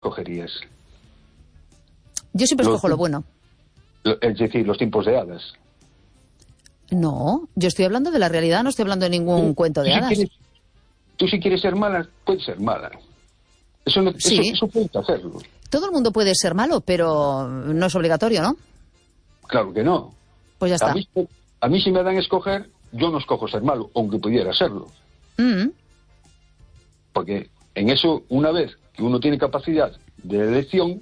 escogerías? Yo siempre escojo lo bueno. Es decir, los tiempos de hadas. No, yo estoy hablando de la realidad, no estoy hablando de ningún cuento de hadas. Tú si quieres ser mala, puedes ser mala. Eso puedes hacerlo. Todo el mundo puede ser malo, pero no es obligatorio, ¿no? Claro que no. Pues ya está. A mí si me dan a escoger, yo no escojo ser malo, aunque pudiera serlo. Porque en eso, una vez que uno tiene capacidad de elección,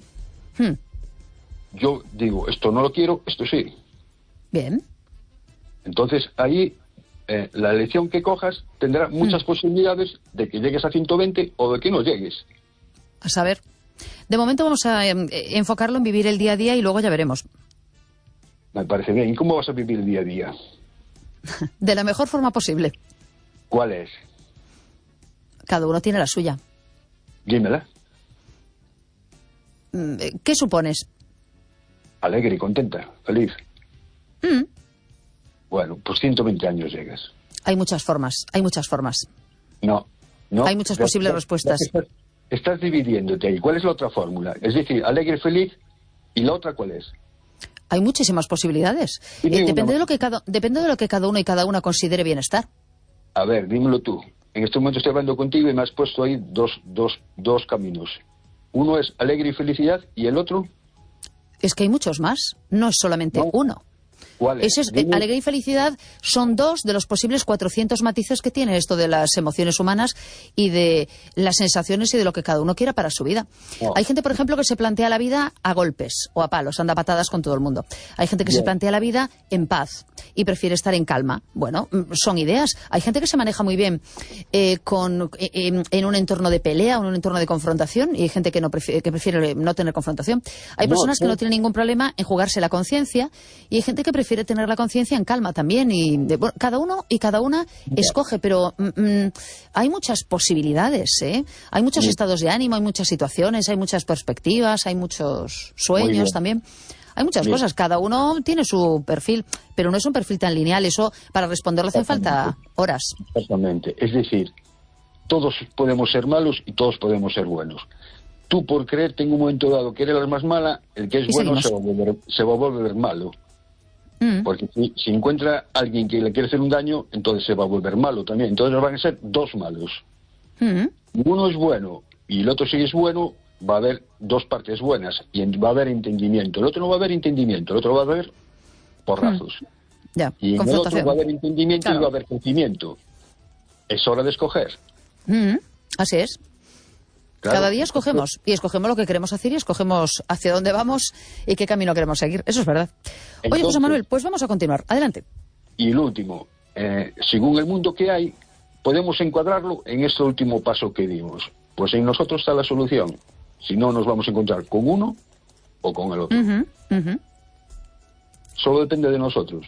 yo digo, esto no lo quiero, esto sí. Bien. Entonces, ahí, la elección que cojas tendrá muchas posibilidades de que llegues a 120 o de que no llegues. A saber. De momento vamos a enfocarlo en vivir el día a día y luego ya veremos. Me parece bien. ¿Y cómo vas a vivir el día a día? De la mejor forma posible. ¿Cuál es? Cada uno tiene la suya. Dímela. ¿Qué supones? Alegre y contenta, feliz. Bueno, pues 120 años llegas. Hay muchas formas. No. Hay muchas posibles respuestas. Estás dividiéndote ahí. ¿Cuál es la otra fórmula? Es decir, alegre, feliz, ¿y la otra cuál es? Hay muchísimas posibilidades. Depende de lo que cada uno y cada una considere bienestar. A ver, dímelo tú. En este momento estoy hablando contigo y me has puesto ahí dos caminos. Uno es alegre y felicidad, ¿y el otro? Es que hay muchos más. No es solamente uno. ¿Cuál es? Alegría y felicidad son 2 de los posibles 400 matices que tiene esto de las emociones humanas y de las sensaciones y de lo que cada uno quiera para su vida. No. Hay gente, por ejemplo, que se plantea la vida a golpes o a palos, anda patadas con todo el mundo. Hay gente que se plantea la vida en paz y prefiere estar en calma. Bueno, son ideas. Hay gente que se maneja muy bien en un entorno de pelea o en un entorno de confrontación y hay gente que prefiere no tener confrontación. Hay personas que no tienen ningún problema en jugarse la conciencia y hay gente que prefiere tener la conciencia en calma también y cada uno y cada una escoge, pero hay muchas posibilidades, hay muchos estados de ánimo, hay muchas situaciones, hay muchas perspectivas, hay muchos sueños también. Hay muchas cosas, cada uno tiene su perfil, pero no es un perfil tan lineal, eso para responderlo hace falta horas. Exactamente, es decir, todos podemos ser malos y todos podemos ser buenos. Tú por creerte en un momento dado que eres la más mala, el que es bueno se va a volver malo. Porque si encuentra a alguien que le quiere hacer un daño, entonces se va a volver malo también. Entonces van a ser 2 malos. Uno es bueno y el otro sí es bueno, va a haber 2 partes buenas y va a haber entendimiento. El otro no va a haber entendimiento, el otro va a haber porrazos. Y en el otro va a haber entendimiento y va a haber crecimiento. Es hora de escoger. Así es. Claro. Cada día escogemos, y escogemos lo que queremos hacer y escogemos hacia dónde vamos y qué camino queremos seguir. Eso es verdad. Entonces, oye, José Manuel, pues vamos a continuar. Adelante. Y el último, según el mundo que hay, podemos encuadrarlo en este último paso que dimos. Pues en nosotros está la solución. Si no, nos vamos a encontrar con uno o con el otro. Solo depende de nosotros.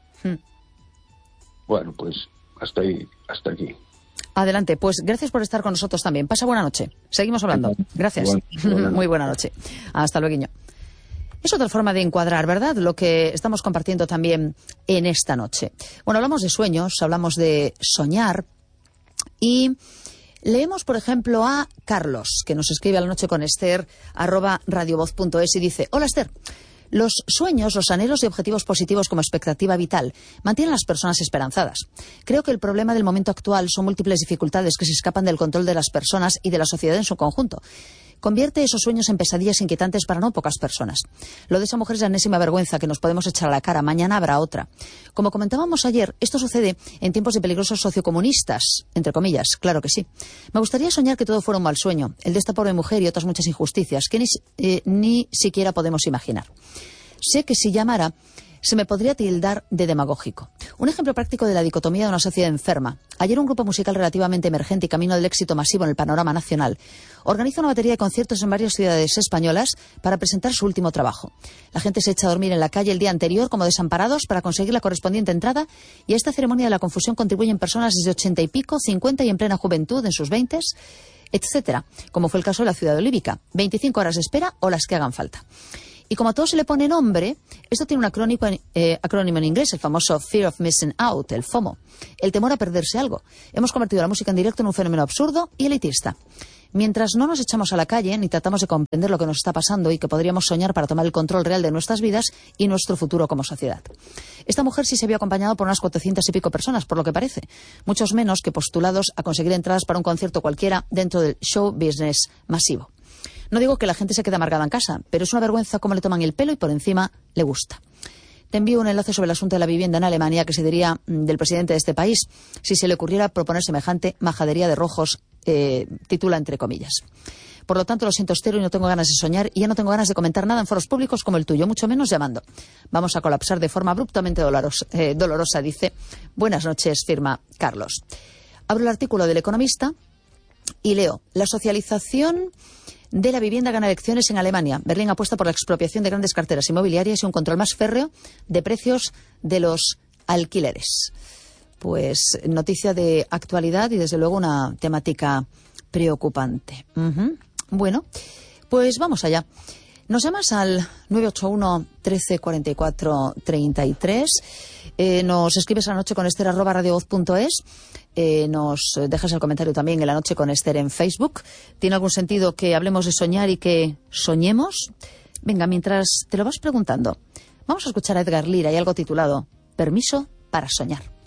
Bueno, pues hasta ahí, hasta aquí. Adelante, pues gracias por estar con nosotros también. Pasa buena noche. Seguimos hablando. Gracias. Muy buena noche. Hasta luego. Es otra forma de encuadrar, ¿verdad? Lo que estamos compartiendo también en esta noche. Bueno, hablamos de sueños, hablamos de soñar y leemos, por ejemplo, a Carlos, que nos escribe a la noche con Esther, @radiovoz.es y dice: Hola, Esther. Los sueños, los anhelos y objetivos positivos como expectativa vital mantienen a las personas esperanzadas. Creo que el problema del momento actual son múltiples dificultades que se escapan del control de las personas y de la sociedad en su conjunto. Convierte esos sueños en pesadillas inquietantes para no pocas personas. Lo de esa mujer es la enésima vergüenza que nos podemos echar a la cara. Mañana habrá otra. Como comentábamos ayer, esto sucede en tiempos de peligrosos sociocomunistas, entre comillas, claro que sí. Me gustaría soñar que todo fuera un mal sueño, el de esta pobre mujer y otras muchas injusticias que ni siquiera podemos imaginar. Sé que si llamara se me podría tildar de demagógico. Un ejemplo práctico de la dicotomía de una sociedad enferma. Ayer un grupo musical relativamente emergente y camino del éxito masivo en el panorama nacional organiza una batería de conciertos en varias ciudades españolas para presentar su último trabajo. La gente se echa a dormir en la calle el día anterior como desamparados para conseguir la correspondiente entrada y a esta ceremonia de la confusión contribuyen personas desde 80 y pico, 50 y en plena juventud, en sus 20s, etcétera, como fue el caso de la ciudad olívica. 25 horas de espera o las que hagan falta. Y como a todo se le pone nombre, esto tiene un acrónimo en inglés, el famoso Fear of Missing Out, el FOMO, el temor a perderse algo. Hemos convertido la música en directo en un fenómeno absurdo y elitista. Mientras no nos echamos a la calle ni tratamos de comprender lo que nos está pasando y que podríamos soñar para tomar el control real de nuestras vidas y nuestro futuro como sociedad. Esta mujer sí se vio acompañada por unas 400 y pico personas, por lo que parece. Muchos menos que postulados a conseguir entradas para un concierto cualquiera dentro del show business masivo. No digo que la gente se quede amargada en casa, pero es una vergüenza cómo le toman el pelo y por encima le gusta. Te envío un enlace sobre el asunto de la vivienda en Alemania, que se diría del presidente de este país si se le ocurriera proponer semejante majadería de rojos, titula entre comillas. Por lo tanto, lo siento, Estero, y no tengo ganas de soñar y ya no tengo ganas de comentar nada en foros públicos como el tuyo, mucho menos llamando. Vamos a colapsar de forma abruptamente dolorosa, dice. Buenas noches, firma Carlos. Abro el artículo del Economista y leo: la socialización de la vivienda gana elecciones en Alemania. Berlín apuesta por la expropiación de grandes carteras inmobiliarias y un control más férreo de precios de los alquileres. Pues noticia de actualidad y desde luego una temática preocupante. Bueno, pues vamos allá. Nos llamas al 981 13 44 33. Nos escribes a lanocheconester@radiovoz.es. Nos dejas el comentario también en La Noche con Ester en Facebook. ¿Tiene algún sentido que hablemos de soñar y que soñemos? Venga, mientras te lo vas preguntando, vamos a escuchar a Edgar Lira y algo titulado Permiso para soñar.